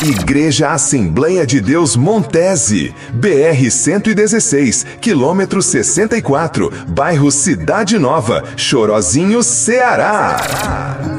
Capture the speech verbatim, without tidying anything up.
Igreja Assembleia de Deus Montese, B R cento e dezesseis, quilômetro sessenta e quatro, bairro Cidade Nova, Chorozinho, Ceará.